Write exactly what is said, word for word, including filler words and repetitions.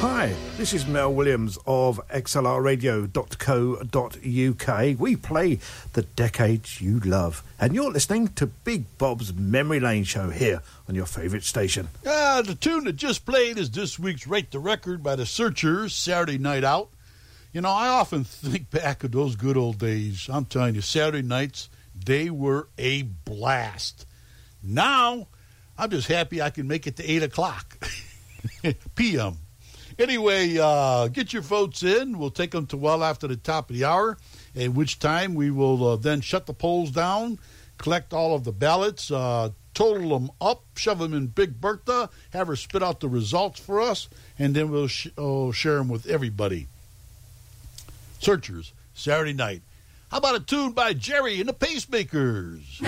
Hi, this is Mel Williams of X L R radio dot co dot U K. We play the decades you love, and you're listening to Big Bob's Memory Lane show here on your favourite station. Ah, the tune that just played is this week's Rate the Record by the Searchers, Saturday Night Out. You know, I often think back of those good old days. I'm telling you, Saturday nights, they were a blast. Now, I'm just happy I can make it to eight o'clock p m Anyway, uh, get your votes in. We'll take them to well after the top of the hour, at which time we will uh, then shut the polls down, collect all of the ballots, uh, total them up, shove them in Big Bertha, have her spit out the results for us, and then we'll sh- oh, share them with everybody. Searchers, Saturday night. How about a tune by Jerry and the Pacemakers?